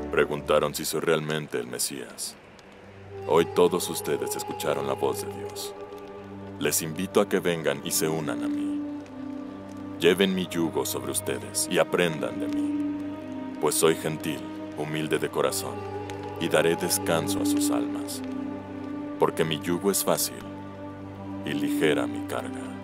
Preguntaron si soy realmente el Mesías. Hoy todos ustedes escucharon la voz de Dios. Les invito a que vengan y se unan a mí. Lleven mi yugo sobre ustedes y aprendan de mí, pues soy gentil, humilde de corazón, y daré descanso a sus almas, porque mi yugo es fácil y ligera mi carga.